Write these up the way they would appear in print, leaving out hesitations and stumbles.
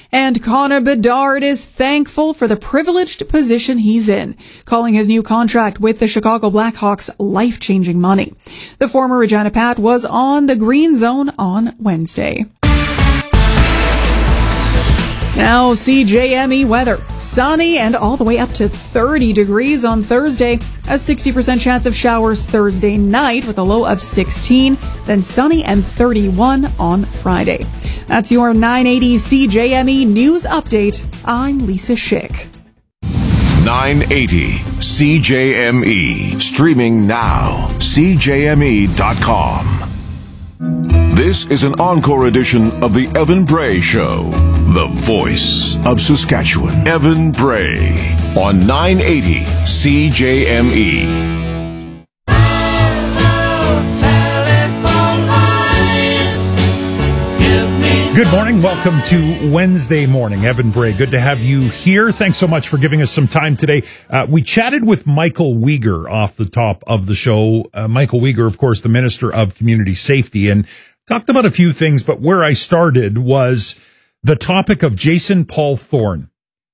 And Connor Bedard is thankful for the privileged position he's in, calling his new contract with the Chicago Blackhawks life-changing money. The former Regina Pat was on the Green Zone on Wednesday. Now, CJME weather. Sunny and all the way up to 30 degrees on Thursday. A 60% chance of showers Thursday night with a low of 16. Then sunny and 31 on Friday. That's your 980 CJME News Update. I'm Lisa Schick. 980 CJME. Streaming now. CJME.com. This is an encore edition of the Evan Bray Show. The voice of Saskatchewan. Evan Bray on 980 CJME. Good morning. Welcome to Wednesday morning. Evan Bray, good to have you here. Thanks so much for giving us some time today. We chatted with Michael Uyghur off the top of the show. Michael Uyghur, of course, the Minister of Community Safety, and talked about a few things, but where I started was the topic of Jason Paul Thorne,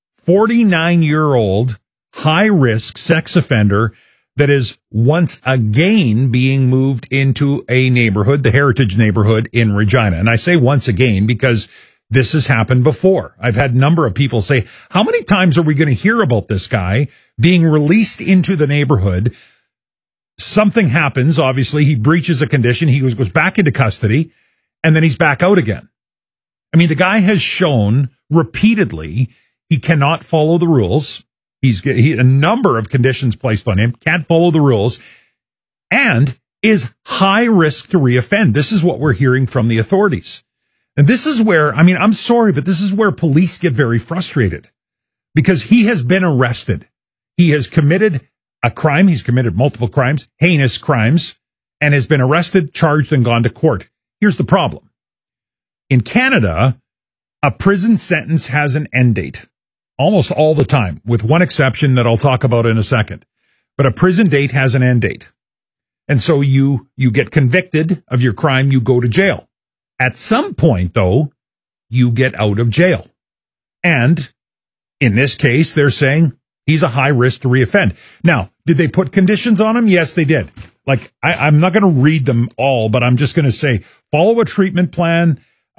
49-year-old high-risk sex offender that is once again being moved into a neighborhood, the Heritage neighborhood in Regina. And I say once again because this has happened before. I've had a number of people say, how many times are we going to hear about this guy being released into the neighborhood? Something happens. Obviously, he breaches a condition. He goes back into custody, and then he's back out again. I mean, the guy has shown repeatedly he cannot follow the rules. He a number of conditions placed on him, can't follow the rules, and is high risk to reoffend. This is what we're hearing from the authorities. And this is where, I mean, I'm sorry, but this is where police get very frustrated because he has been arrested. He has committed a crime. He's committed multiple crimes, heinous crimes, and has been arrested, charged, and gone to court. Here's the problem. In Canada, a prison sentence has an end date almost all the time, with one exception that I'll talk about in a second. But a prison date has an end date. And so you get convicted of your crime, you go to jail. At some point, though, you get out of jail. And in this case, they're saying he's a high risk to reoffend. Now, did they put conditions on him? Yes, they did. Like, I'm not going to read them all, but I'm just going to say, follow a treatment plan,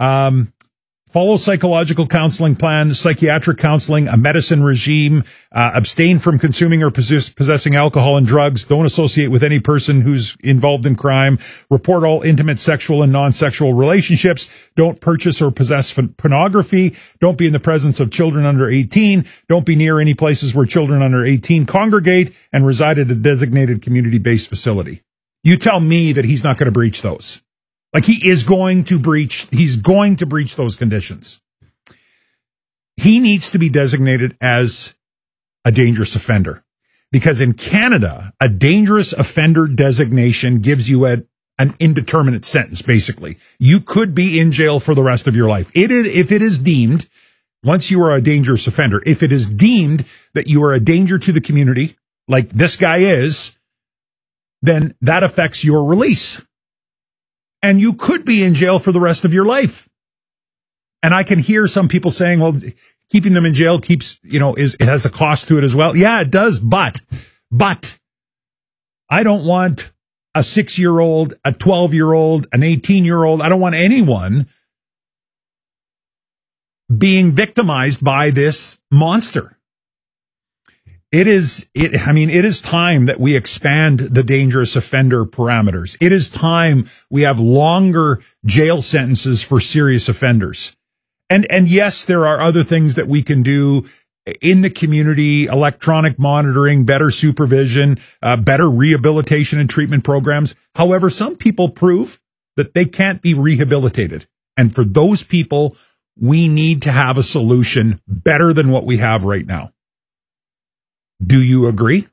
follow psychological counseling plan, psychiatric counseling, a medicine regime, abstain from consuming or possessing alcohol and drugs, don't associate with any person who's involved in crime, report all intimate sexual and non-sexual relationships, don't purchase or possess pornography, don't be in the presence of children under 18, don't be near any places where children under 18 congregate, and reside at a designated community-based facility. You tell me that he's not going to breach those. Like he's going to breach those conditions. He needs to be designated as a dangerous offender because in Canada, a dangerous offender designation gives you an indeterminate sentence, basically. You could be in jail for the rest of your life. If it is deemed, once you are a dangerous offender, if it is deemed that you are a danger to the community, like this guy is, then that affects your release. And you could be in jail for the rest of your life. And I can hear some people saying, well, keeping them in jail it has a cost to it as well. Yeah, it does. But I don't want a 6-year-old, a 12-year-old, an 18-year-old. I don't want anyone being victimized by this monster. It is time that we expand the dangerous offender parameters. It is time we have longer jail sentences for serious offenders. And yes, there are other things that we can do in the community, electronic monitoring, better supervision, better rehabilitation and treatment programs. However, some people prove that they can't be rehabilitated. And for those people, we need to have a solution better than what we have right now. Do you agree?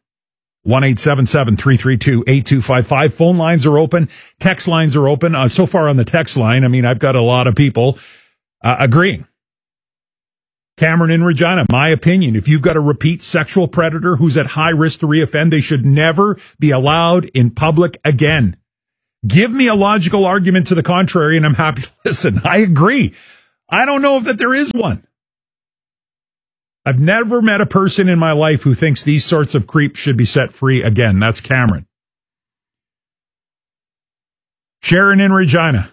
1-877-332-8255. Phone lines are open. Text lines are open. So far on the text line, I mean, I've got a lot of people agreeing. Cameron in Regina, my opinion, if you've got a repeat sexual predator who's at high risk to reoffend, they should never be allowed in public again. Give me a logical argument to the contrary, and I'm happy to listen. I agree. I don't know if that there is one. I've never met a person in my life who thinks these sorts of creeps should be set free again. That's Cameron. Sharon in Regina.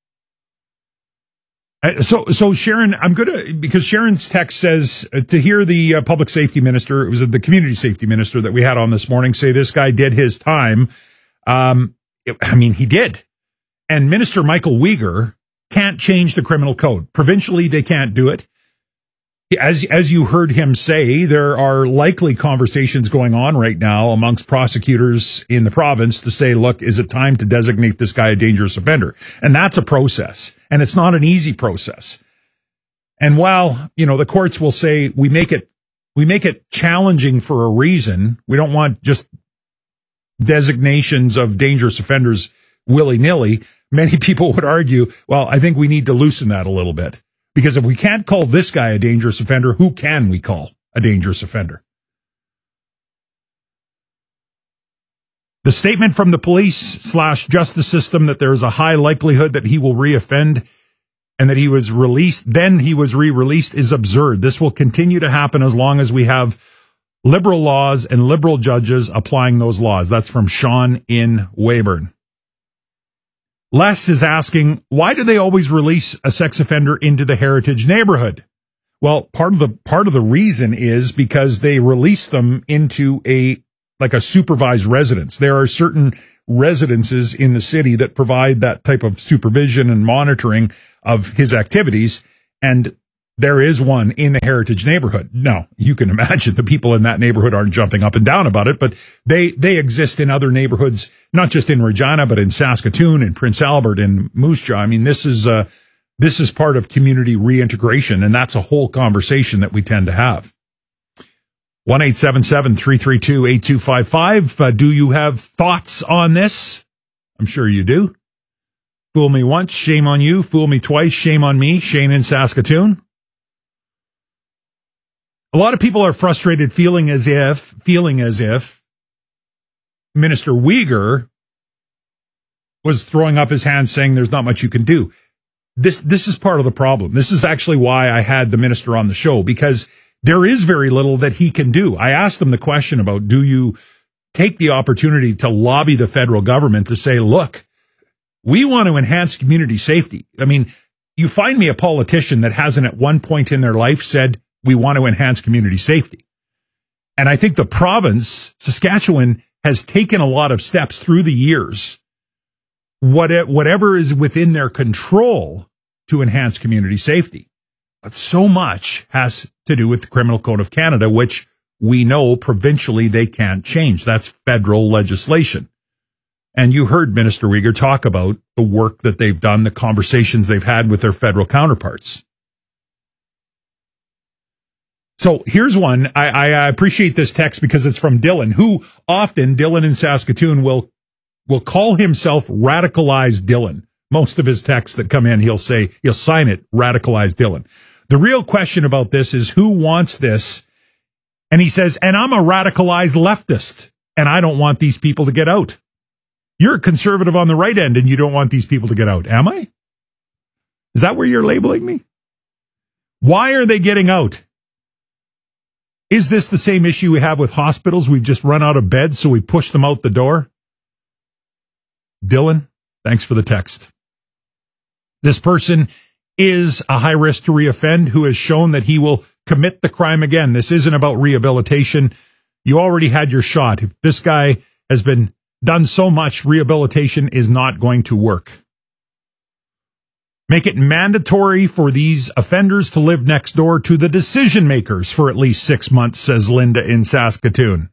So Sharon, because Sharon's text says to hear the public safety minister, it was the community safety minister that we had on this morning, say this guy did his time. He did. And Minister Michael Uyghur can't change the criminal code. Provincially, they can't do it. As you heard him say, there are likely conversations going on right now amongst prosecutors in the province to say, look, is it time to designate this guy a dangerous offender? And that's a process. And it's not an easy process. And while, the courts will say we make it challenging for a reason, we don't want just designations of dangerous offenders willy-nilly, many people would argue, well, I think we need to loosen that a little bit. Because if we can't call this guy a dangerous offender, who can we call a dangerous offender? The statement from the police/justice system that there is a high likelihood that he will reoffend and that he was released, then he was re-released, is absurd. This will continue to happen as long as we have liberal laws and liberal judges applying those laws. That's from Sean in Weyburn. Les is asking, why do they always release a sex offender into the heritage neighborhood? Well, part of the reason is because they release them into a supervised residence. There are certain residences in the city that provide that type of supervision and monitoring of his activities, and there is one in the heritage neighborhood. Now, you can imagine the people in that neighborhood aren't jumping up and down about it, but they exist in other neighborhoods, not just in Regina, but in Saskatoon and Prince Albert and Moose Jaw. I mean, this is part of community reintegration, and that's a whole conversation that we tend to have. 1-877-332-8255. Do you have thoughts on this? I'm sure you do. Fool me once, shame on you. Fool me twice, shame on me. Shane in Saskatoon. A lot of people are frustrated, feeling as if Minister Uyghur was throwing up his hands saying there's not much you can do. This is part of the problem. This is actually why I had the minister on the show, because there is very little that he can do. I asked him the question about, do you take the opportunity to lobby the federal government to say, look, we want to enhance community safety. I mean, you find me a politician that hasn't at one point in their life said, we want to enhance community safety. And I think the province, Saskatchewan, has taken a lot of steps through the years, whatever is within their control to enhance community safety. But so much has to do with the Criminal Code of Canada, which we know provincially they can't change. That's federal legislation. And you heard Minister Uyghur talk about the work that they've done, the conversations they've had with their federal counterparts. So here's one. I appreciate this text because it's from Dylan, who often, Dylan in Saskatoon, will call himself Radicalized Dylan. Most of his texts that come in, he'll sign it, Radicalized Dylan. The real question about this is who wants this? And he says, and I'm a radicalized leftist, and I don't want these people to get out. You're a conservative on the right end, and you don't want these people to get out. Am I? Is that where you're labeling me? Why are they getting out? Is this the same issue we have with hospitals? We've just run out of beds, so we push them out the door. Dylan, thanks for the text. This person is a high risk to reoffend who has shown that he will commit the crime again. This isn't about rehabilitation. You already had your shot. If this guy has been done so much, rehabilitation is not going to work. Make it mandatory for these offenders to live next door to the decision makers for at least 6 months, says Linda in Saskatoon.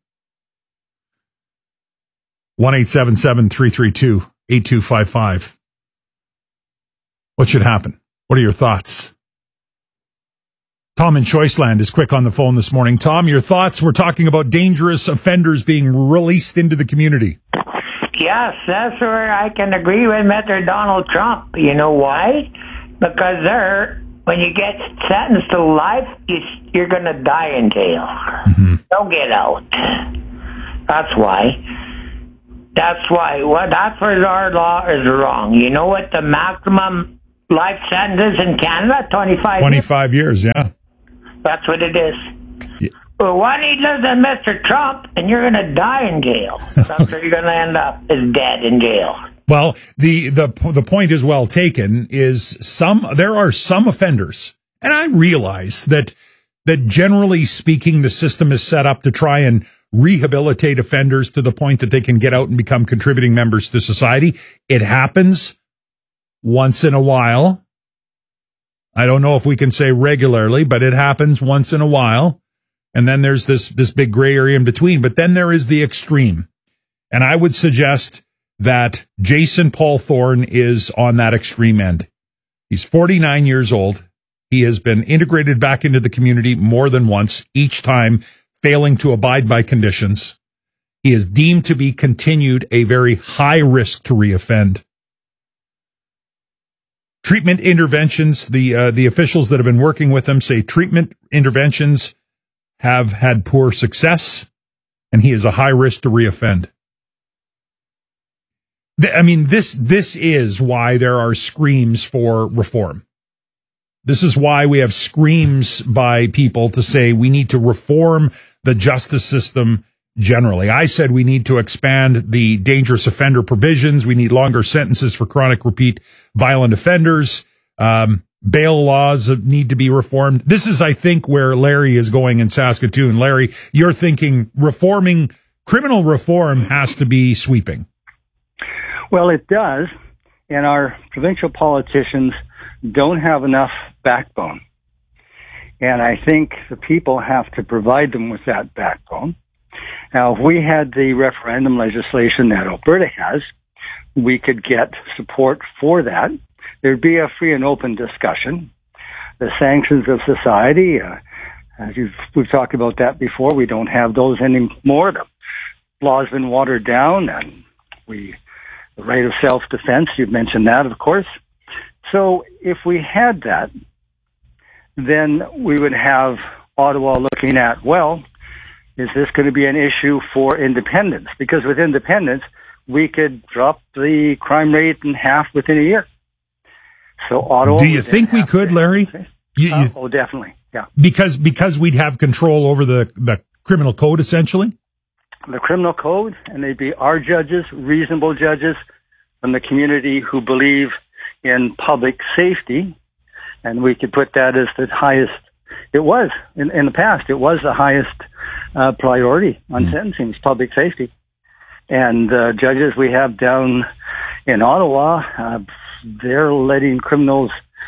1-877-332-8255. What should happen? What are your thoughts? Tom in Choiceland is quick on the phone this morning. Tom, your thoughts? We're talking about dangerous offenders being released into the community. Yes, that's where I can agree with Mr. Donald Trump. You know why? Because when you get sentenced to life, you're going to die in jail. Mm-hmm. Don't get out. That's why. That's why. Well, that's where our law is wrong. You know what the maximum life sentence is in Canada? 25 years. 25 years, yeah. That's what it is. Yeah. Well, why do you live than Mr. Trump, and you're going to die in jail? That's where you're going to end up, is dead in jail. Well, the point is well taken. There are some offenders, and I realize that generally speaking, the system is set up to try and rehabilitate offenders to the point that they can get out and become contributing members to society. It happens once in a while. I don't know if we can say regularly, but it happens once in a while. And then there's this big gray area in between. But then there is the extreme. And I would suggest that Jason Paul Thorne is on that extreme end. He's 49 years old. He has been integrated back into the community more than once, each time failing to abide by conditions. He is deemed to be continued a very high risk to reoffend. Treatment interventions, the officials that have been working with him say treatment interventions have had poor success, and he is a high risk to reoffend. I mean, this is why there are screams for reform. This is why we have screams by people to say we need to reform the justice system generally. I said we need to expand the dangerous offender provisions. We need longer sentences for chronic repeat violent offenders. Bail laws need to be reformed. This is, I think, where Larry is going in Saskatoon. Larry, you're thinking criminal reform has to be sweeping. Well, it does, and our provincial politicians don't have enough backbone. And I think the people have to provide them with that backbone. Now, if we had the referendum legislation that Alberta has, we could get support for that. There'd be a free and open discussion. The sanctions of society, we've talked about that before. We don't have those anymore. The law's been watered down, and the right of self-defense, you've mentioned that, of course. So if we had that, then we would have Ottawa looking at, well, is this going to be an issue for independence? Because with independence, we could drop the crime rate in half within a year. So Ottawa. Do you think we could, Larry? Oh, definitely. Yeah. Because we'd have control over the criminal code, essentially? The criminal code, and they'd be our judges, reasonable judges from the community who believe in public safety, and we could put that as the highest. It was in the past. It was the highest priority on sentencing is public safety, and judges we have down in Ottawa, they're letting criminals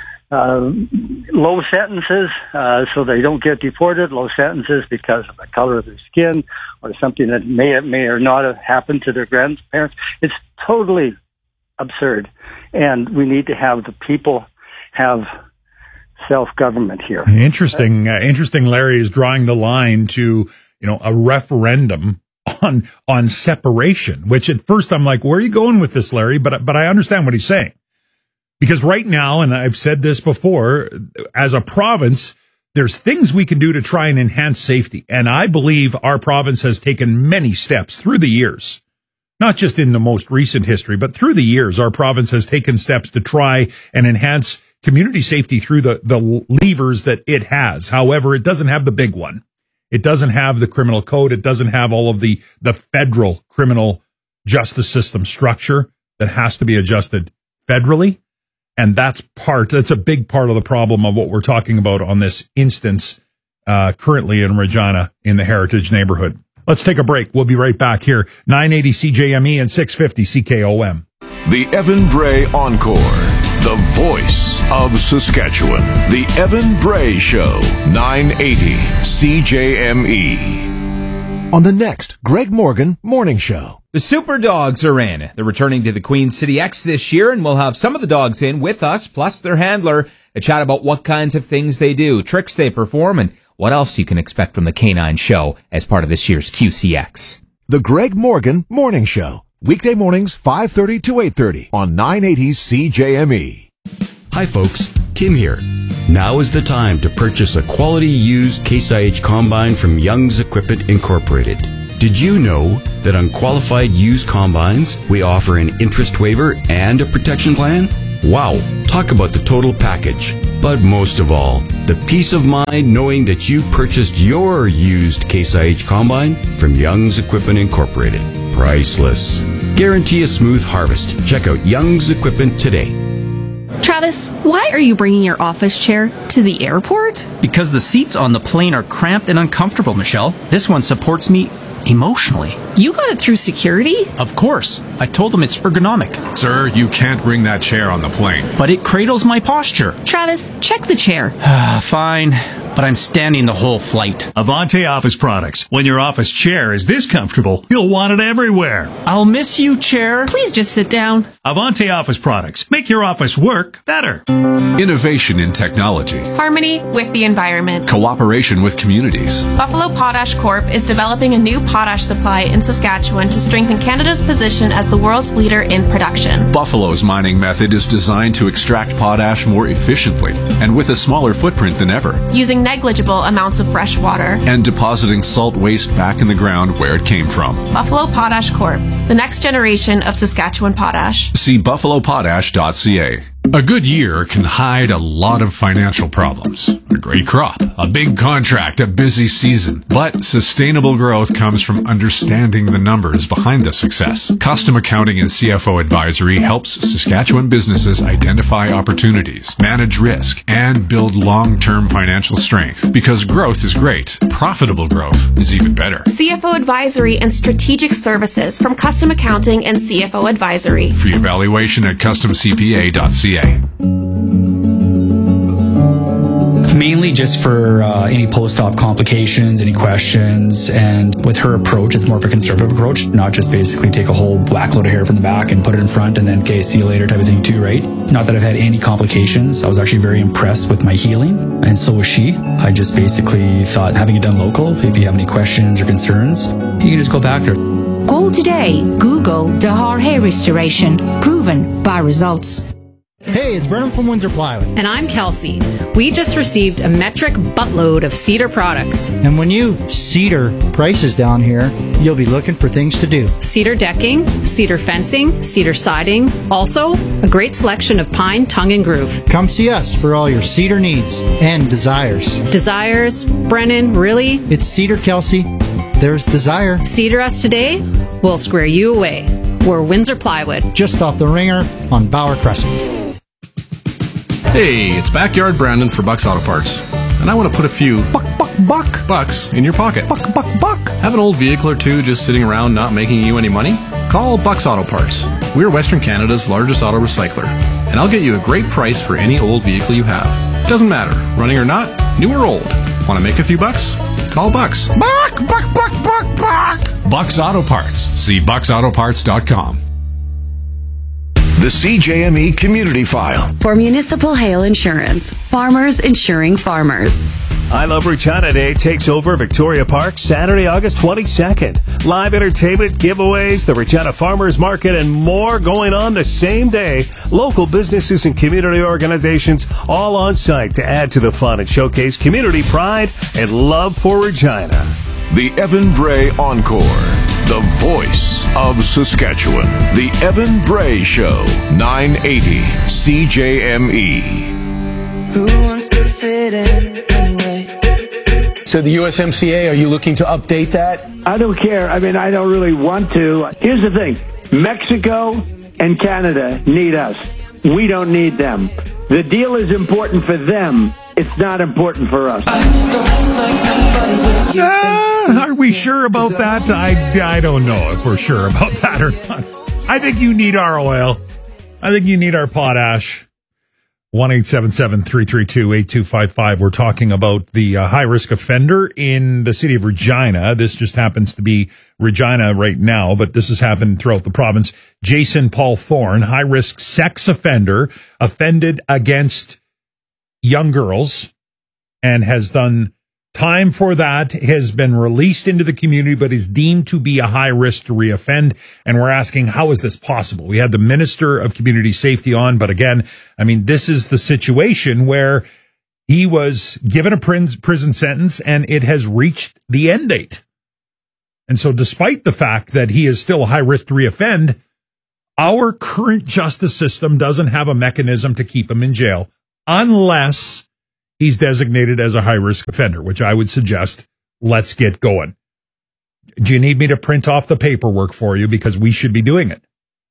low sentences so they don't get deported. Low sentences because of the color of their skin or something that may or not have happened to their grandparents. It's totally absurd, and we need to have the people have self-government here. Interesting. Larry is drawing the line to, a referendum on separation, which at first I'm like, where are you going with this, Larry? But I understand what he's saying. Because right now, and I've said this before, as a province, there's things we can do to try and enhance safety. And I believe our province has taken many steps through the years, not just in the most recent history, but through the years, our province has taken steps to try and enhance community safety through the levers that it has. However, it doesn't have the big one. It doesn't have the criminal code. It doesn't have all of the federal criminal justice system structure that has to be adjusted federally. And that's a big part of the problem of what we're talking about on this instance currently in Regina in the Heritage neighborhood. Let's take a break. We'll be right back here. 980 CJME and 650 CKOM. The Evan Bray Encore, the voice of Saskatchewan. The Evan Bray Show, 980 CJME. On the next Greg Morgan Morning Show. The Super Dogs are in. They're returning to the Queen City X this year, and we'll have some of the dogs in with us, plus their handler, to chat about what kinds of things they do, tricks they perform, and what else you can expect from the Canine Show as part of this year's QCX. The Greg Morgan Morning Show. Weekday mornings, 5:30 to 8:30 on 980 CJME. Hi, folks. Tim here. Now is the time to purchase a quality used Case IH combine from Young's Equipment Incorporated. Did you know that on qualified used combines, we offer an interest waiver and a protection plan? Wow, talk about the total package. But most of all, the peace of mind knowing that you purchased your used Case IH Combine from Young's Equipment Incorporated. Priceless. Guarantee a smooth harvest. Check out Young's Equipment today. Travis, why are you bringing your office chair to the airport? Because the seats on the plane are cramped and uncomfortable, Michelle. This one supports me emotionally. You got it through security? Of course. I told them it's ergonomic. Sir, you can't bring that chair on the plane. But it cradles my posture. Travis, check the chair. Fine, but I'm standing the whole flight. Avante Office Products. When your office chair is this comfortable, you'll want it everywhere. I'll miss you, chair. Please just sit down. Avante Office Products. Make your office work better. Innovation in technology. Harmony with the environment. Cooperation with communities. Buffalo Potash Corp is developing a new potash supply in Saskatchewan to strengthen Canada's position as the world's leader in production. Buffalo's mining method is designed to extract potash more efficiently and with a smaller footprint than ever. Using negligible amounts of fresh water. And depositing salt waste back in the ground where it came from. Buffalo Potash Corp. The next generation of Saskatchewan potash. See buffalopotash.ca. A good year can hide a lot of financial problems. A great crop, a big contract, a busy season. But sustainable growth comes from understanding the numbers behind the success. Custom Accounting and CFO Advisory helps Saskatchewan businesses identify opportunities, manage risk, and build long-term financial strength. Because growth is great, profitable growth is even better. CFO Advisory and Strategic Services from Custom Accounting and CFO Advisory. Free evaluation at customcpa.ca. Mainly just for any post-op complications, any questions, and with her approach, it's more of a conservative approach, not just basically take a whole whack load of hair from the back and put it in front and then, okay, see you later type of thing too, right? Not that I've had any complications. I was actually very impressed with my healing, and so was she. I just basically thought having it done local, if you have any questions or concerns, you can just go back there. Call today. Google Dahar Hair Restoration. Proven by results. Hey, it's Brennan from Windsor Plywood. And I'm Kelsey. We just received a metric buttload of cedar products. And when you cedar prices down here, you'll be looking for things to do. Cedar decking, cedar fencing, cedar siding. Also, a great selection of pine, tongue, and groove. Come see us for all your cedar needs and desires. Desires? Brennan, really? It's Cedar, Kelsey. There's desire. Cedar us today, we'll square you away. We're Windsor Plywood. Just off the Ringer on Bauer Crescent. Hey, it's Backyard Brandon for Bucks Auto Parts. And I want to put a few bucks in your pocket. Buck. Have an old vehicle or two just sitting around not making you any money? Call Bucks Auto Parts. We're Western Canada's largest auto recycler. And I'll get you a great price for any old vehicle you have. Doesn't matter, running or not, new or old. Want to make a few bucks? Call Bucks. Buck. Bucks Auto Parts. See bucksautoparts.com. The CJME Community File. For Municipal Hail Insurance. Farmers insuring farmers. I Love Regina Day takes over Victoria Park Saturday, August 22nd. Live entertainment, giveaways, the Regina Farmers Market, and more going on the same day. Local businesses and community organizations all on site to add to the fun and showcase community pride and love for Regina. The Evan Bray Encore. The voice of Saskatchewan. The Evan Bray Show. 980 CJME. Who wants to fit in anyway? So the USMCA, are you looking to update that? I don't care. I mean, I don't really want to. Here's the thing. Mexico and Canada need us. We don't need them. The deal is important for them. It's not important for us. Are we sure about that? I don't know if we're sure about that or not. I think you need our oil. I think you need our potash. 1-877-332-8255. We're talking about the high-risk offender in the city of Regina. This just happens to be Regina right now, but this has happened throughout the province. Jason Paul Thorne, high-risk sex offender, offended against young girls and has done time for that, has been released into the community, but is deemed to be a high risk to reoffend. And we're asking, how is this possible? We had the Minister of Community Safety on, but again, I mean, this is the situation where he was given a prison sentence and it has reached the end date. And so despite the fact that he is still a high risk to reoffend, our current justice system doesn't have a mechanism to keep him in jail unless he's designated as a high-risk offender, which I would suggest let's get going. Do you need me to print off the paperwork for you? Because we should be doing it.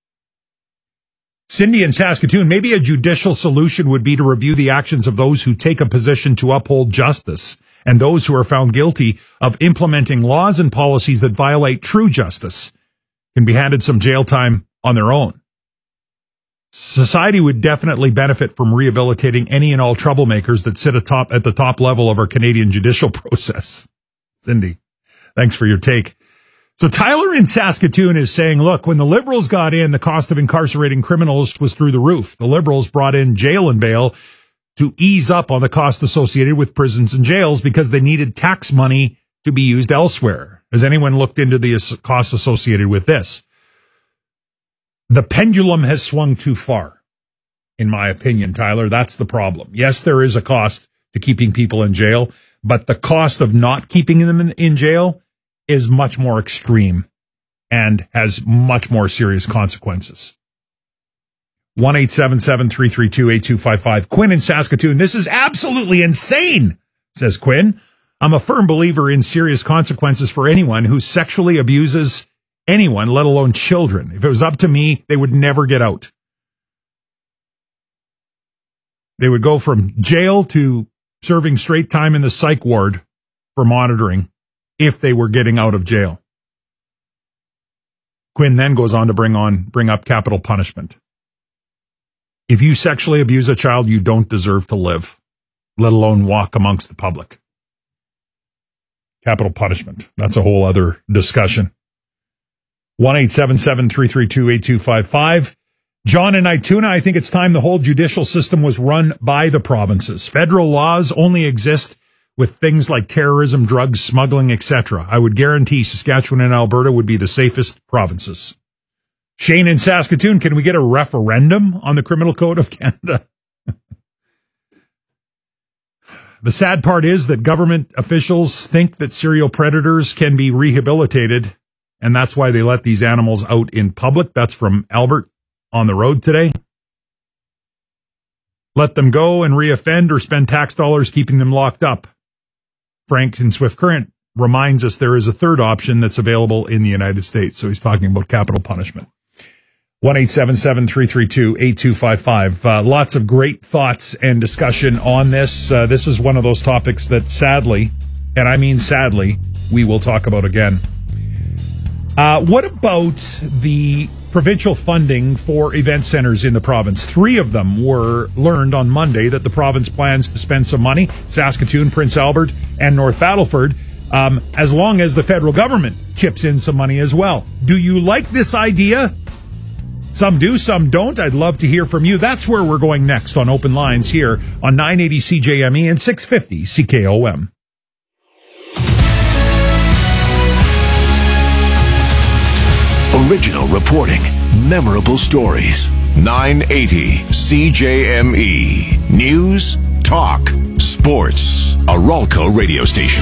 Cindy in Saskatoon, maybe a judicial solution would be to review the actions of those who take a position to uphold justice and those who are found guilty of implementing laws and policies that violate true justice can be handed some jail time on their own. Society would definitely benefit from rehabilitating any and all troublemakers that sit at the top level of our Canadian judicial process. Cindy, thanks for your take. So Tyler in Saskatoon is saying, look, when the Liberals got in, the cost of incarcerating criminals was through the roof. The Liberals brought in jail and bail to ease up on the cost associated with prisons and jails because they needed tax money to be used elsewhere. Has anyone looked into the costs associated with this? The pendulum has swung too far, in my opinion, Tyler. That's the problem. Yes, there is a cost to keeping people in jail, but the cost of not keeping them in jail is much more extreme and has much more serious consequences. 1-877-332-8255. Quinn in Saskatoon, this is absolutely insane, says Quinn. I'm a firm believer in serious consequences for anyone who sexually abuses anyone, let alone children. If it was up to me, they would never get out. They would go from jail to serving straight time in the psych ward for monitoring if they were getting out of jail. Quinn then goes on to bring up capital punishment. If you sexually abuse a child, you don't deserve to live, let alone walk amongst the public. Capital punishment. That's a whole other discussion. 1-877-332-8255. John in Ituna, I think it's time the whole judicial system was run by the provinces. Federal laws only exist with things like terrorism, drugs, smuggling, etc. I would guarantee Saskatchewan and Alberta would be the safest provinces. Shane in Saskatoon, can we get a referendum on the Criminal Code of Canada? The sad part is that government officials think that serial predators can be rehabilitated, and that's why they let these animals out in public. That's from Albert on the road today. Let them go and reoffend or spend tax dollars keeping them locked up. Frank in Swift Current reminds us there is a third option that's available in the United States. So he's talking about capital punishment. 1-877-332-8255. Lots of great thoughts and discussion on this. This is one of those topics that sadly, and I mean sadly, we will talk about again. What about the provincial funding for event centers in the province? 3 of them were learned on Monday that the province plans to spend some money, Saskatoon, Prince Albert, and North Battleford, as long as the federal government chips in some money as well. Do you like this idea? Some do, some don't. I'd love to hear from you. That's where we're going next on Open Lines here on 980 CJME and 650 CKOM. Original reporting, memorable stories. 980 CJME. News, talk, sports. A Ralco radio station.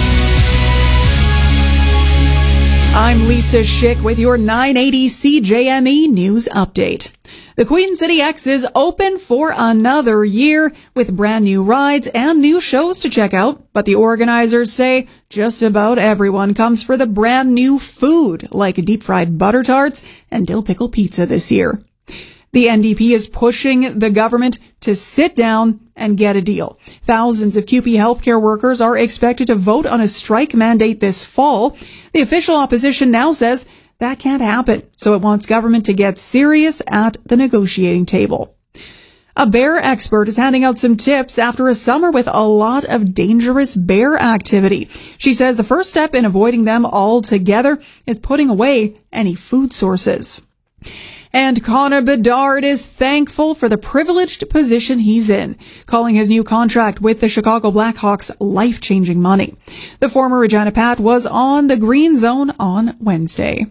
I'm Lisa Schick with your 980 CJME News Update. The Queen City X is open for another year with brand new rides and new shows to check out. But the organizers say just about everyone comes for the brand new food like deep fried butter tarts and dill pickle pizza this year. The NDP is pushing the government to sit down and get a deal. Thousands of CUPE healthcare workers are expected to vote on a strike mandate this fall. The official opposition now says that can't happen, so it wants government to get serious at the negotiating table. A bear expert is handing out some tips after a summer with a lot of dangerous bear activity. She says the first step in avoiding them altogether is putting away any food sources. And Connor Bedard is thankful for the privileged position he's in, calling his new contract with the Chicago Blackhawks life-changing money. The former Regina Pat was on the Green Zone on Wednesday.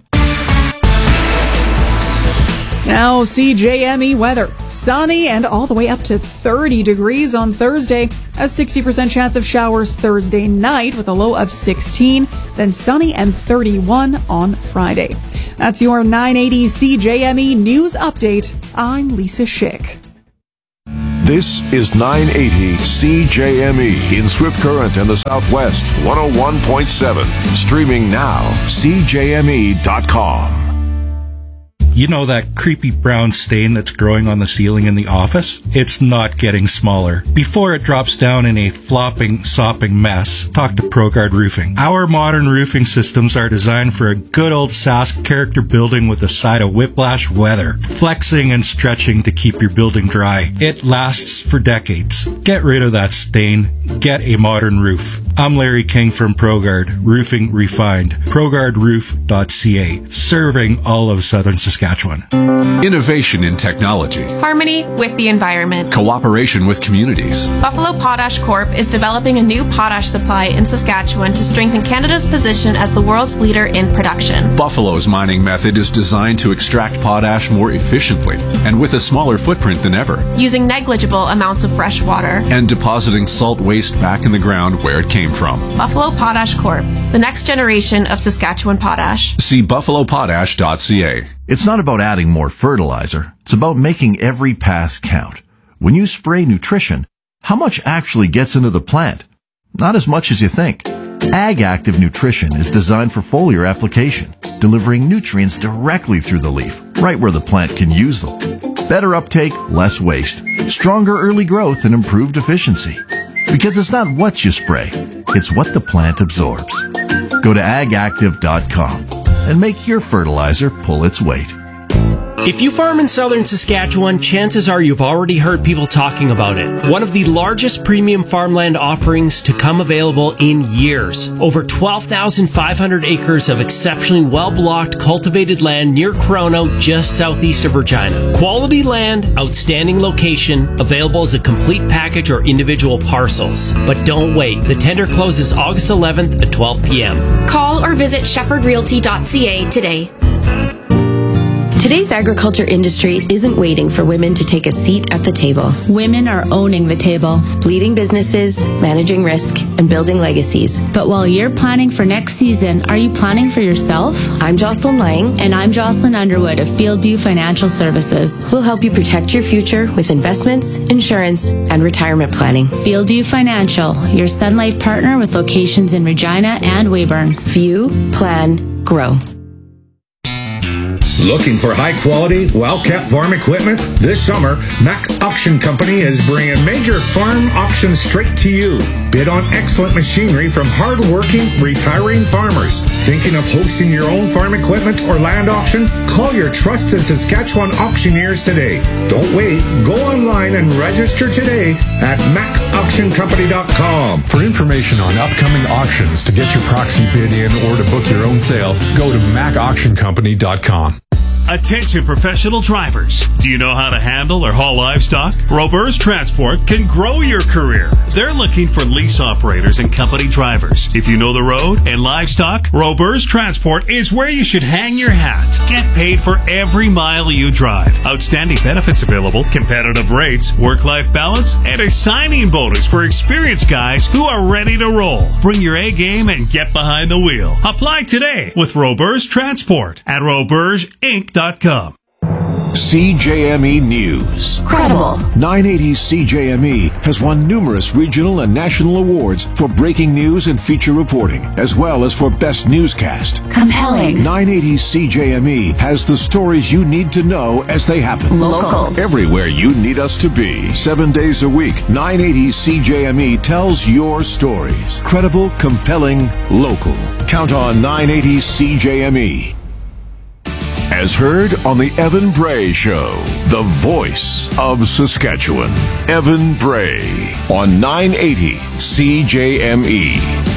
Now, CJME weather. Sunny and all the way up to 30 degrees on Thursday. A 60% chance of showers Thursday night with a low of 16. Then sunny and 31 on Friday. That's your 980 CJME News Update. I'm Lisa Schick. This is 980 CJME in Swift Current and the Southwest, 101.7. Streaming now, CJME.com. You know that creepy brown stain that's growing on the ceiling in the office? It's not getting smaller. Before it drops down in a flopping, sopping mess, talk to ProGuard Roofing. Our modern roofing systems are designed for a good old Sask character building with a side of whiplash weather, flexing and stretching to keep your building dry. It lasts for decades. Get rid of that stain. Get a modern roof. I'm Larry King from ProGuard Roofing Refined. ProGuardRoof.ca, serving all of southern Saskatchewan. Innovation in technology. Harmony with the environment. Cooperation with communities. Buffalo Potash Corp. is developing a new potash supply in Saskatchewan to strengthen Canada's position as the world's leader in production. Buffalo's mining method is designed to extract potash more efficiently and with a smaller footprint than ever. Using negligible amounts of fresh water. And depositing salt waste back in the ground where it came from. Buffalo Potash Corp., the next generation of Saskatchewan potash. See buffalopotash.ca. It's not about adding more fertilizer. It's about making every pass count. When you spray nutrition, how much actually gets into the plant? Not as much as you think. Ag Active Nutrition is designed for foliar application, delivering nutrients directly through the leaf, right where the plant can use them. Better uptake, less waste, stronger early growth, and improved efficiency. Because it's not what you spray, it's what the plant absorbs. Go to agactive.com and make your fertilizer pull its weight. If you farm in southern Saskatchewan, chances are you've already heard people talking about it. One of the largest premium farmland offerings to come available in years. Over 12,500 acres of exceptionally well-blocked cultivated land near Corono, just southeast of Regina. Quality land, outstanding location, available as a complete package or individual parcels. But don't wait. The tender closes August 11th at 12 p.m. Call or visit shepherdrealty.ca today. Today's agriculture industry isn't waiting for women to take a seat at the table. Women are owning the table, leading businesses, managing risk, and building legacies. But while you're planning for next season, are you planning for yourself? I'm Jocelyn Lang. And I'm Jocelyn Underwood of Fieldview Financial Services. We'll help you protect your future with investments, insurance, and retirement planning. Fieldview Financial, your Sun Life partner with locations in Regina and Weyburn. View, plan, grow. Looking for high-quality, well-kept farm equipment? This summer, Mac Auction Company is bringing major farm auctions straight to you. Bid on excellent machinery from hard-working, retiring farmers. Thinking of hosting your own farm equipment or land auction? Call your trusted Saskatchewan auctioneers today. Don't wait. Go online and register today at macauctioncompany.com. For information on upcoming auctions, to get your proxy bid in, or to book your own sale, go to macauctioncompany.com. Attention professional drivers. Do you know how to handle or haul livestock? Roberts Transport can grow your career. They're looking for lease operators and company drivers. If you know the road and livestock, Roberts Transport is where you should hang your hat. Get paid for every mile you drive. Outstanding benefits available, competitive rates, work-life balance, and a signing bonus for experienced guys who are ready to roll. Bring your A game and get behind the wheel. Apply today with Roberts Transport at robertsinc.com. CJME News. Credible. 980 CJME has won numerous regional and national awards for breaking news and feature reporting, as well as for best newscast. Compelling. 980 CJME has the stories you need to know as they happen. Local. Everywhere you need us to be. 7 days a week, 980 CJME tells your stories. Credible, compelling, local. Count on 980 CJME. As heard on the Evan Bray Show, the voice of Saskatchewan. Evan Bray on 980 CJME.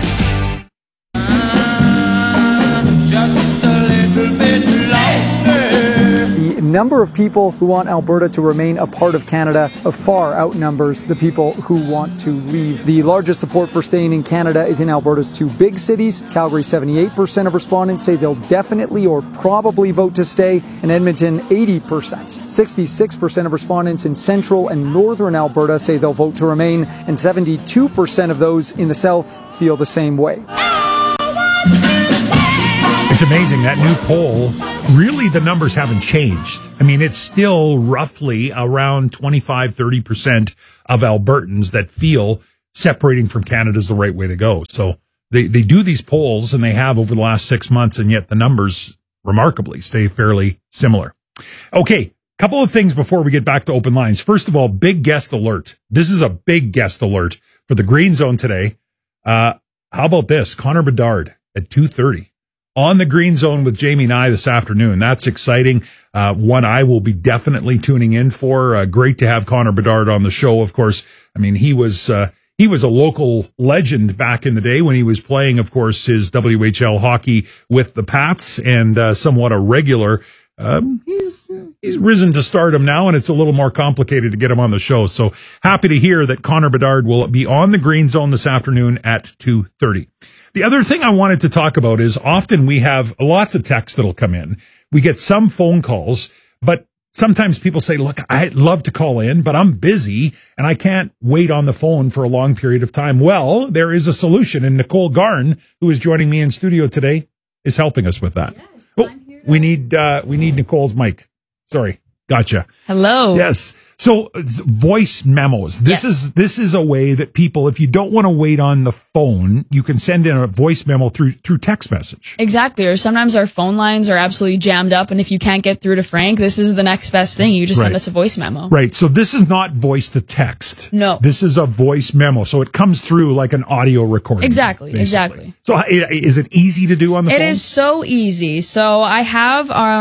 Just a little bit longer. The number of people who want Alberta to remain a part of Canada far outnumbers the people who want to leave. The largest support for staying in Canada is in Alberta's two big cities. Calgary, 78% of respondents say they'll definitely or probably vote to stay. In Edmonton, 80%. 66% of respondents in central and northern Alberta say they'll vote to remain, and 72% of those in the south feel the same way. It's amazing, that new poll really the numbers haven't changed. I mean, it's still roughly around 25-30% of Albertans that feel separating from Canada is the right way to go. So they do these polls, and they have over the last 6 months, and yet the numbers remarkably stay fairly similar. Okay, couple of things before we get back to open lines. First of all, big guest alert. This is a big guest alert for the Green Zone today. How about this? Connor Bedard at 2:30 on the Green Zone with Jamie Nye this afternoon. That's exciting. One I will be definitely tuning in for. Great to have Connor Bedard on the show. Of course, I mean, he was a local legend back in the day when he was playing, of course, his WHL hockey with the Pats, and somewhat a regular. He's risen to stardom now, and it's a little more complicated to get him on the show. So happy to hear that Connor Bedard will be on the Green Zone this afternoon at 2:30. The other thing I wanted to talk about is often we have lots of texts that'll come in. We get some phone calls, but sometimes people say, look, I'd love to call in, but I'm busy and I can't wait on the phone for a long period of time. Well, there is a solution, and Nicole Garn, who is joining me in studio today, is helping us with that. Yes, oh, we need Nicole's mic. Sorry. Gotcha. Hello. Yes. So voice memos. This is a way that people, if you don't want to wait on the phone, you can send in a voice memo through text message. Exactly. Or sometimes our phone lines are absolutely jammed up, and if you can't get through to Frank, this is the next best thing. You just send us a voice memo. Right. So this is not voice to text. No. This is a voice memo. So it comes through like an audio recording. Exactly. Basically. Exactly. So is it easy to do on the phone? It is so easy. So I have our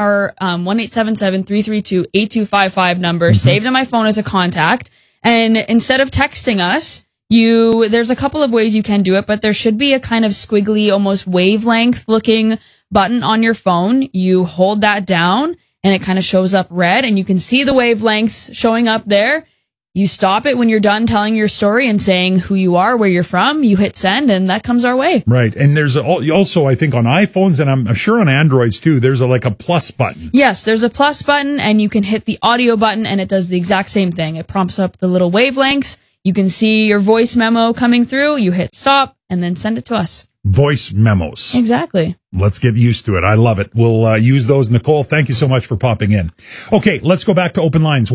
1-877-332-8255 number saved on my phone as a contact. And instead of texting us, there's a couple of ways you can do it, but there should be a kind of squiggly, almost wavelength looking button on your phone. You hold that down and it kind of shows up red, and you can see the wavelengths showing up there. You stop it when you're done telling your story and saying who you are, where you're from. You hit send, and that comes our way. Right. And there's also, I think, on iPhones, and I'm sure on Androids too, there's like a plus button. Yes, there's a plus button, and you can hit the audio button, and it does the exact same thing. It prompts up the little wavelengths. You can see your voice memo coming through. You hit stop, and then send it to us. Voice memos. Exactly. Let's get used to it. I love it. We'll use those. Nicole, thank you so much for popping in. Okay, let's go back to open lines.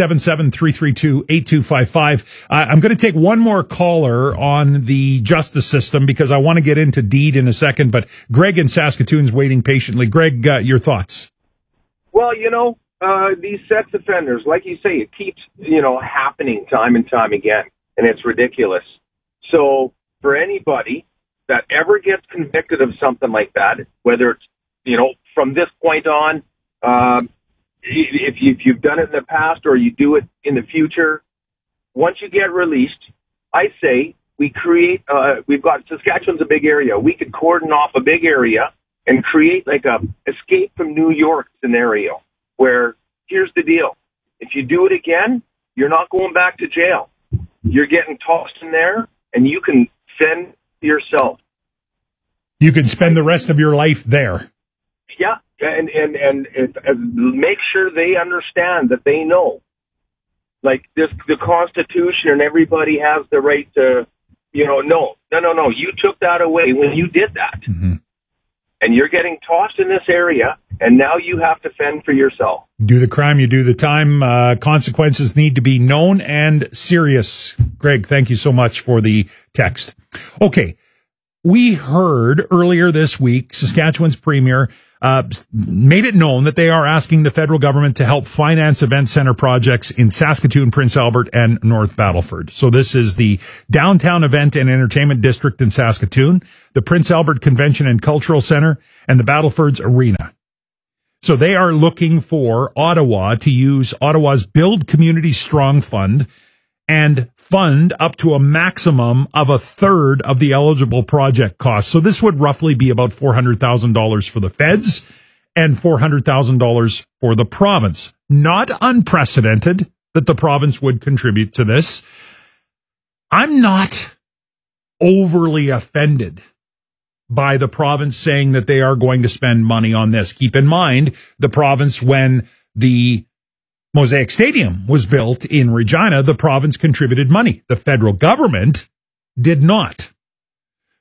1-877-332-8255. I'm going to take one more caller on the justice system because I want to get into deed in a second, but Greg in Saskatoon's waiting patiently. Greg, your thoughts? Well, these sex offenders, like you say, it keeps, happening time and time again, and it's ridiculous. So for anybody that ever gets convicted of something like that, whether it's, from this point on, if you've done it in the past or you do it in the future, once you get released, I say we create, we've got, Saskatchewan's a big area. We could cordon off a big area and create like a escape from New York scenario where here's the deal. If you do it again, you're not going back to jail. You're getting tossed in there and you can fend yourself. You can spend the rest of your life there. Yeah, and make sure they understand that they know, like the Constitution and everybody has the right to, no. You took that away when you did that, and you're getting tossed in this area, and now you have to fend for yourself. Do the crime, you do the time. Consequences need to be known and serious. Greg, thank you so much for the text. Okay. We heard earlier this week, Saskatchewan's premier made it known that they are asking the federal government to help finance event center projects in Saskatoon, Prince Albert, and North Battleford. So this is the Downtown Event and Entertainment District in Saskatoon, the Prince Albert Convention and Cultural Center, and the Battleford's Arena. So they are looking for Ottawa to use Ottawa's Build Community Strong Fund and fund up to a maximum of a third of the eligible project costs. So this would roughly be about $400,000 for the feds and $400,000 for the province. Not unprecedented that the province would contribute to this. I'm not overly offended by the province saying that they are going to spend money on this. Keep in mind, the province, when the Mosaic Stadium was built in Regina, the province contributed money. The federal government did not.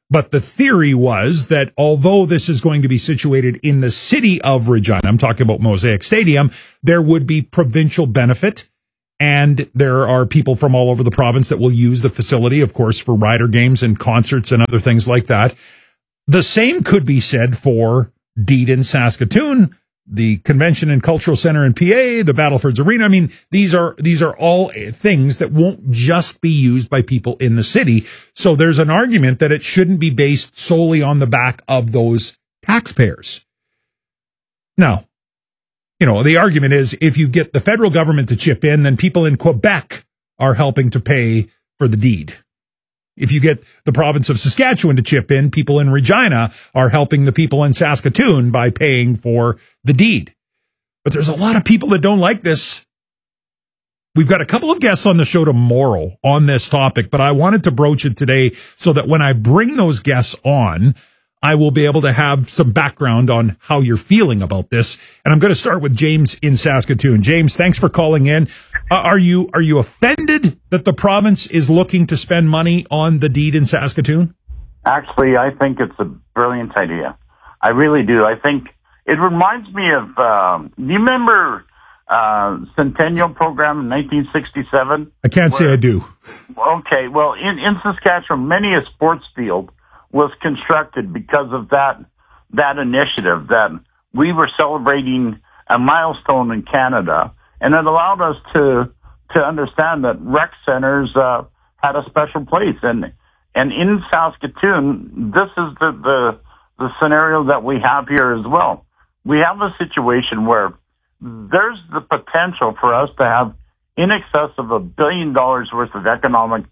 But the theory was that although this is going to be situated in the city of Regina, I'm talking about Mosaic Stadium, there would be provincial benefit. And there are people from all over the province that will use the facility, of course, for Rider games and concerts and other things like that. The same could be said for Deed in Saskatoon, the Convention and Cultural Center in PA, the Battlefords Arena. I mean, these are all things that won't just be used by people in the city. So there's an argument that it shouldn't be based solely on the back of those taxpayers. Now, you know, the argument is if you get the federal government to chip in, then people in Quebec are helping to pay for the deed. If you get the province of Saskatchewan to chip in, people in Regina are helping the people in Saskatoon by paying for the deed. But there's a lot of people that don't like this. We've got a couple of guests on the show tomorrow on this topic, but I wanted to broach it today so that when I bring those guests on, I will be able to have some background on how you're feeling about this. And I'm going to start with James in Saskatoon. James, thanks for calling in. Are you offended that the province is looking to spend money on the deed in Saskatoon? Actually, I think it's a brilliant idea. I really do. I think it reminds me of, do you remember Centennial Program in 1967? I can't say I do. Okay, well, in Saskatchewan, many a sports field was constructed because of that initiative, that we were celebrating a milestone in Canada, and it allowed us to understand that rec centers had a special place. And in Saskatoon, this is the scenario that we have here as well. We have a situation where there's the potential for us to have in excess of $1 billion worth of economic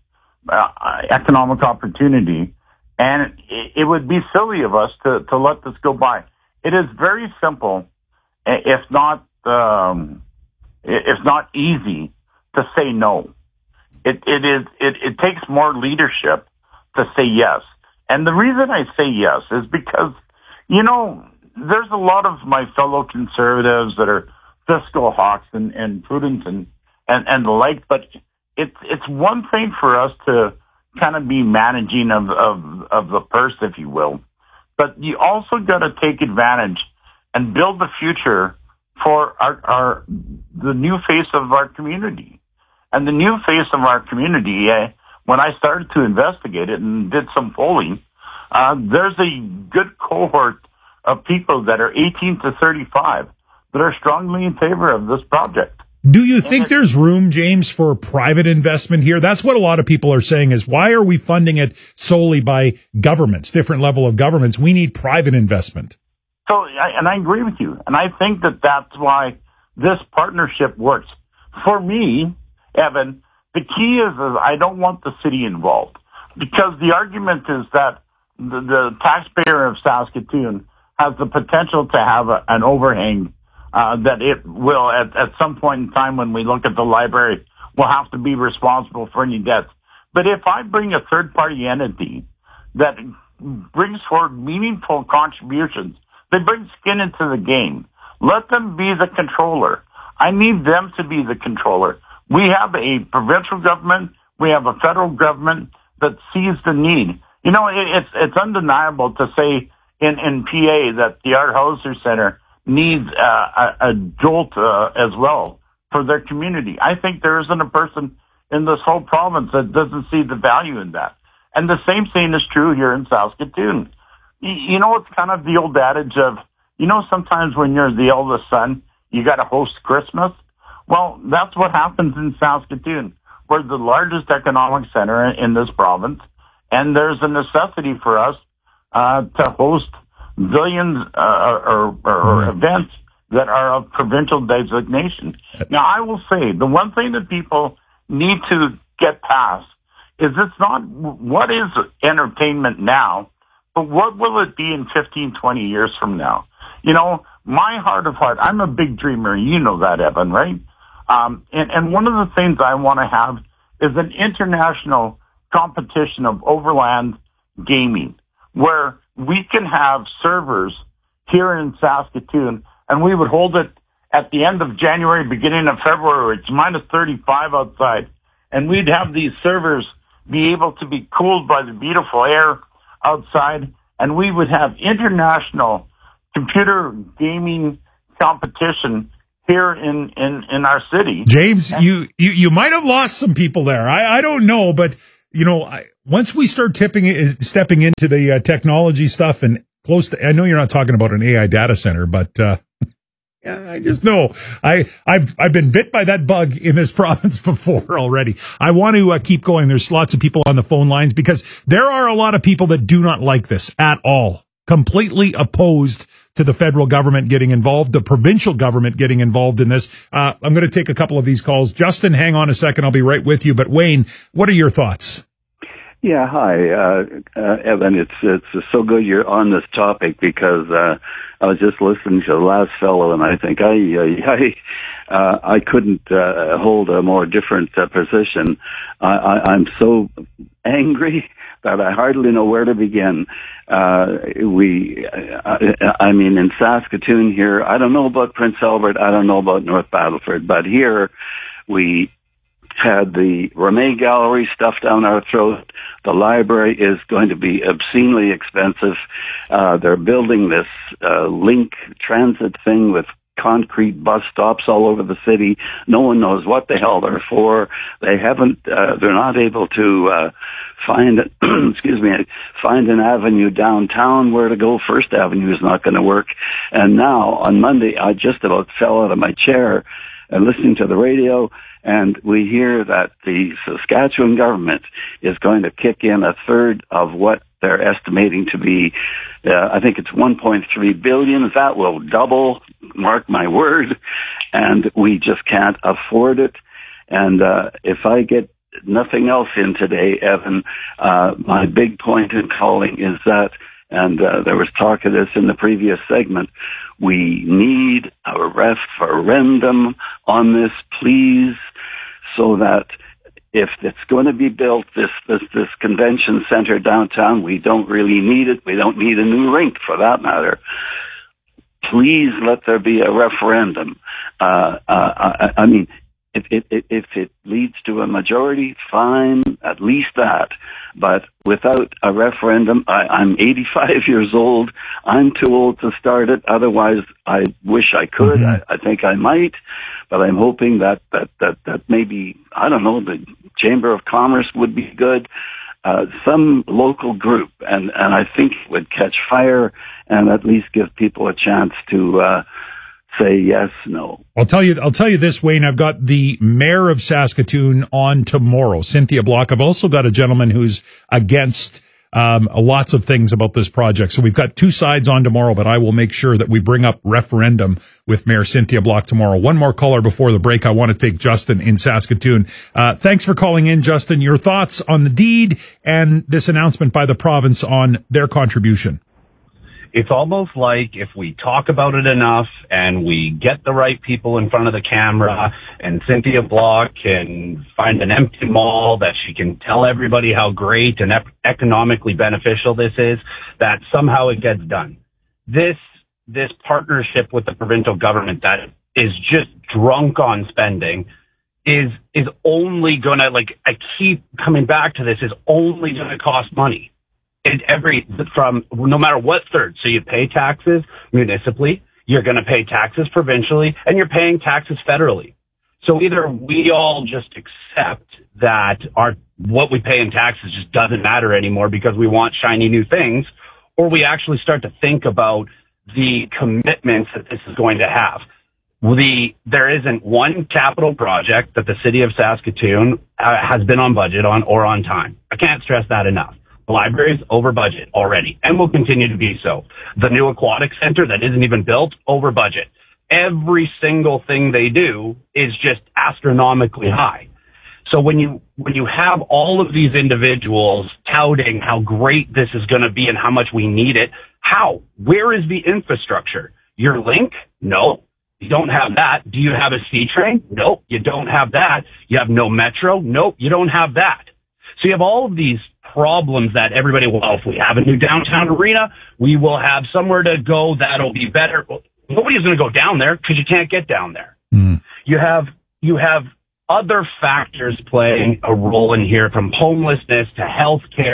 opportunity. And it would be silly of us to let this go by. It is very simple, if not easy, to say no. It takes more leadership to say yes. And the reason I say yes is because, you know, there's a lot of my fellow conservatives that are fiscal hawks and prudence and the like, but it's one thing for us to kind of be managing of the purse, if you will. But you also got to take advantage and build the future for the new face of our community. And the new face of our community, when I started to investigate it and did some polling, there's a good cohort of people that are 18 to 35 that are strongly in favor of this project. Do you think there's room, James, for private investment here? That's what a lot of people are saying is, why are we funding it solely by governments, different level of governments? We need private investment. So, and I agree with you. And I think that that's why this partnership works. For me, Evan, the key is I don't want the city involved, because the argument is that the taxpayer of Saskatoon has the potential to have an overhang that it will, at some point in time when we look at the library, will have to be responsible for any debts. But if I bring a third-party entity that brings forward meaningful contributions, they bring skin into the game, let them be the controller. I need them to be the controller. We have a provincial government, we have a federal government that sees the need. You know, it's undeniable to say in PA that the Art Hauser Center needs a jolt as well for their community. I think there isn't a person in this whole province that doesn't see the value in that. And the same thing is true here in Saskatoon. You know, it's kind of the old adage of, you know, sometimes when you're the eldest son, you got to host Christmas. Well, that's what happens in Saskatoon. We're the largest economic center in this province, and there's a necessity for us to host billions or events that are of provincial designation. Now, I will say the one thing that people need to get past is it's not what is entertainment now, but what will it be in 15, 20 years from now? You know, my heart of heart, I'm a big dreamer. You know that, Evan, right? And one of the things I want to have is an international competition of overland gaming where we can have servers here in Saskatoon, and we would hold it at the end of January, beginning of February. It's minus 35 outside, and we'd have these servers be able to be cooled by the beautiful air outside, and we would have international computer gaming competition here in our city. James, you might have lost some people there. I don't know, but once we start stepping into the technology stuff and close to, I know you're not talking about an AI data center, but yeah, I just know I've been bit by that bug in this province before already. I want to keep going. There's lots of people on the phone lines because there are a lot of people that do not like this at all. Completely opposed to the federal government getting involved, the provincial government getting involved in this. I'm going to take a couple of these calls. Justin, hang on a second. I'll be right with you. But Wayne, what are your thoughts? Yeah, hi, Evan. It's so good you're on this topic because I was just listening to the last fellow, and I think I couldn't hold a more different position. I'm so angry that I hardly know where to begin. I mean, in Saskatoon here, I don't know about Prince Albert, I don't know about North Battleford, but here we had the Ramey Gallery stuffed down our throat. The library is going to be obscenely expensive. They're building this link transit thing with concrete bus stops all over the city. No one knows what the hell they're for. They haven't, they're not able to find an avenue downtown where to go. First Avenue is not going to work. And now on Monday, I just about fell out of my chair listening to the radio, and we hear that the Saskatchewan government is going to kick in a third of what they're estimating to be, I think it's 1.3 billion. That will double, mark my word, and we just can't afford it. And if I get nothing else in today, Evan, my big point in calling is that, and there was talk of this in the previous segment, we need a referendum on this, please, so that if it's going to be built, this convention center downtown, we don't really need it. We don't need a new rink for that matter. Please let there be a referendum. I mean, if it leads to a majority, fine, at least that. But without a referendum, I'm 85 years old. I'm too old to start it. Otherwise, I wish I could. Mm-hmm. I think I might, but I'm hoping that maybe, I don't know, the Chamber of Commerce would be good. Some local group, and I think it would catch fire and at least give people a chance to say yes, no. I'll tell you this, Wayne. I've got the mayor of Saskatoon on tomorrow, Cynthia Block. I've also got a gentleman who's against lots of things about this project. So we've got two sides on tomorrow, but I will make sure that we bring up referendum with Mayor Cynthia Block tomorrow. One more caller before the break. I want to take Justin in Saskatoon. Thanks for calling in, Justin. Your thoughts on the deed and this announcement by the province on their contribution? It's almost like if we talk about it enough and we get the right people in front of the camera, and Cynthia Block can find an empty mall that she can tell everybody how great and economically beneficial this is, that somehow it gets done. This partnership with the provincial government that is just drunk on spending is only gonna, like, I keep coming back to this, is only gonna cost money. No matter what third. So you pay taxes municipally, you're going to pay taxes provincially, and you're paying taxes federally. So either we all just accept that what we pay in taxes just doesn't matter anymore because we want shiny new things, or we actually start to think about the commitments that this is going to have. There isn't one capital project that the city of Saskatoon has been on budget or on time. I can't stress that enough. The library's over budget already and will continue to be so. The new aquatic center that isn't even built, over budget. Every single thing they do is just astronomically high. So when you have all of these individuals touting how great this is going to be and how much we need it, how? Where is the infrastructure? Your link? No. You don't have that. Do you have a C-train? Nope. You don't have that. You have no metro? Nope. You don't have that. So you have all of these problems that everybody, well, if we have a new downtown arena, we will have somewhere to go that'll be better. Well, nobody's going to go down there because you can't get down there. Mm. You have other factors playing a role in here, from homelessness to healthcare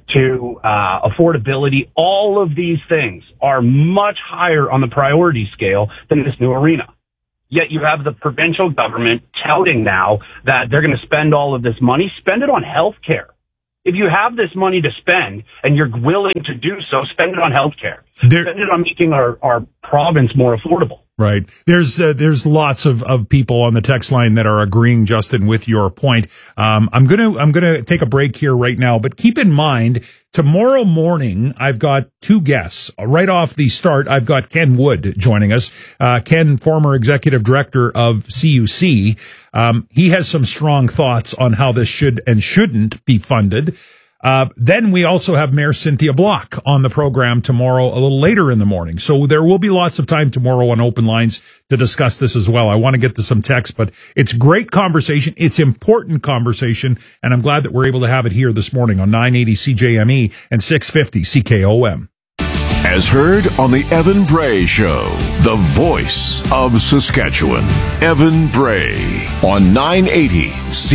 to affordability. All of these things are much higher on the priority scale than this new arena. Yet you have the provincial government touting now that they're going to spend all of this money, spend it on healthcare. If you have this money to spend and you're willing to do so, spend it on healthcare. Spend it on making our province more affordable. Right. There's lots of people on the text line that are agreeing, Justin, with your point. I'm going to take a break here right now, but keep in mind, tomorrow morning, I've got two guests. Right off the start, I've got Ken Wood joining us. Ken, former executive director of CUC. He has some strong thoughts on how this should and shouldn't be funded. Then we also have Mayor Cynthia Block on the program tomorrow a little later in the morning. So there will be lots of time tomorrow on Open Lines to discuss this as well. I want to get to some text, but it's great conversation. It's important conversation. And I'm glad that we're able to have it here this morning on 980 CJME and 650 CKOM. As heard on the Evan Bray Show, the voice of Saskatchewan. Evan Bray on 980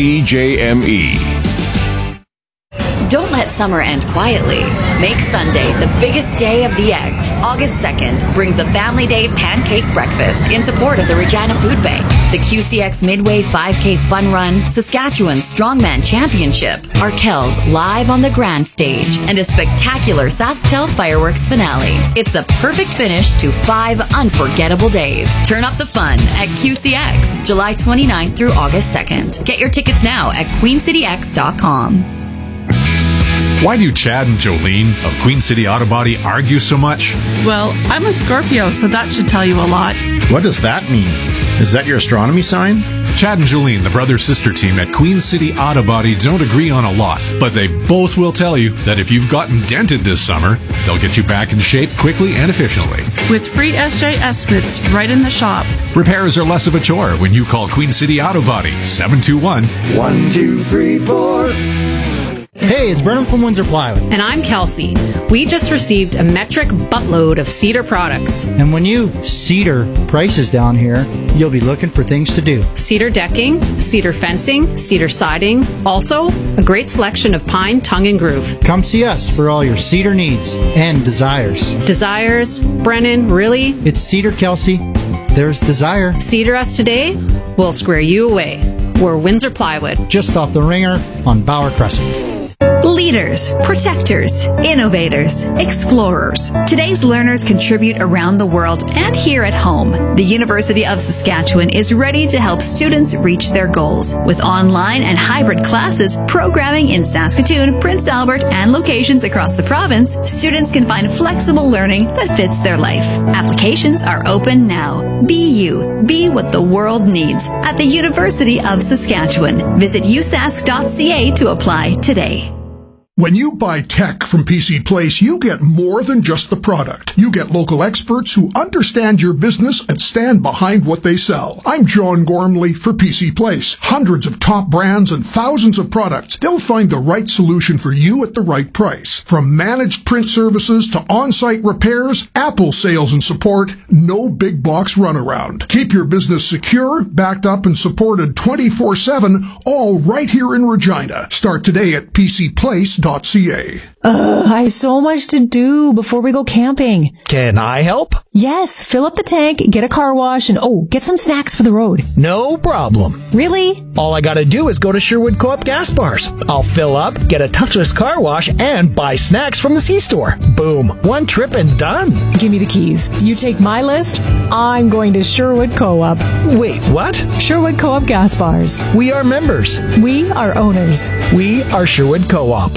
CJME. Don't let summer end quietly. Make Sunday the biggest day of the eggs. August 2nd brings the Family Day Pancake Breakfast in support of the Regina Food Bank, the QCX Midway 5K Fun Run, Saskatchewan Strongman Championship, Arkells live on the Grand Stage, and a spectacular SaskTel fireworks finale. It's the perfect finish to 5 unforgettable days. Turn up the fun at QCX, July 29th through August 2nd. Get your tickets now at queencityx.com. Why do Chad and Jolene of Queen City Auto Body argue so much? Well, I'm a Scorpio, so that should tell you a lot. What does that mean? Is that your astronomy sign? Chad and Jolene, the brother-sister team at Queen City Auto Body, don't agree on a lot, but they both will tell you that if you've gotten dented this summer, they'll get you back in shape quickly and efficiently. With free SJ estimates right in the shop. Repairs are less of a chore when you call Queen City Auto Body, 721-1234. Hey, it's Brennan from Windsor Plywood. And I'm Kelsey. We just received a metric buttload of Cedar products. And when you Cedar prices down here, you'll be looking for things to do. Cedar decking, cedar fencing, cedar siding. Also, a great selection of pine, tongue, and groove. Come see us for all your cedar needs and desires. Desires? Brennan, really? It's Cedar, Kelsey. There's desire. Cedar us today, we'll square you away. We're Windsor Plywood. Just off the Ringer on Bauer Crescent. Leaders, protectors, innovators, explorers. Today's learners contribute around the world and here at home. The University of Saskatchewan is ready to help students reach their goals. With online and hybrid classes, programming in Saskatoon, Prince Albert, and locations across the province, students can find flexible learning that fits their life. Applications are open now. Be you. Be what the world needs at the University of Saskatchewan. Visit usask.ca to apply today. When you buy tech from PC Place, you get more than just the product. You get local experts who understand your business and stand behind what they sell. I'm John Gormley for PC Place. Hundreds of top brands and thousands of products. They'll find the right solution for you at the right price. From managed print services to on-site repairs, Apple sales and support, no big box runaround. Keep your business secure, backed up and supported 24/7, all right here in Regina. Start today at PCPlace.ca. I have so much to do before we go camping. Can I help? Yes, fill up the tank, get a car wash, and get some snacks for the road. No problem. Really? All I gotta do is go to Sherwood Co-op gas bars. I'll fill up, get a touchless car wash, and buy snacks from the C-store. Boom. One trip and done. Give me the keys. You take my list, I'm going to Sherwood Co-op. Wait, what? Sherwood Co-op gas bars. We are members. We are owners. We are Sherwood Co-op.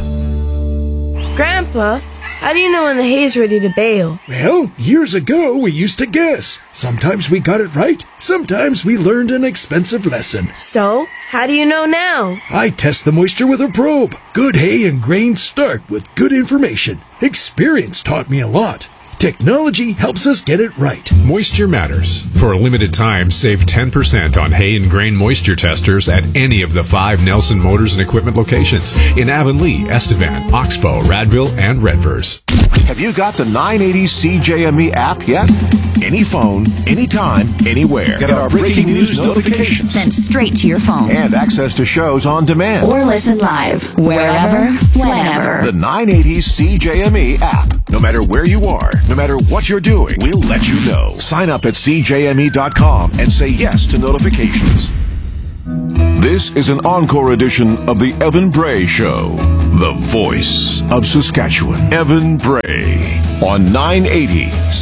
Grandpa, how do you know when the hay's ready to bale? Well, years ago we used to guess. Sometimes we got it right, sometimes we learned an expensive lesson. So, how do you know now? I test the moisture with a probe. Good hay and grains start with good information. Experience taught me a lot. Technology helps us get it right. Moisture matters. For a limited time, save 10% on hay and grain moisture testers at any of the 5 Nelson Motors and Equipment locations in Avonlea, Estevan, Oxbow, Radville, and Redvers. Have you got the 980 CJME app yet? Any phone, anytime, anywhere. Get our breaking news notifications Sent straight to your phone. and access to shows on demand. Or listen live, wherever, whenever. The 980 CJME app. No matter where you are, no matter what you're doing, we'll let you know. Sign up at CJME.com and say yes to notifications. This is an encore edition of the Evan Bray Show, the voice of Saskatchewan. Evan Bray on 980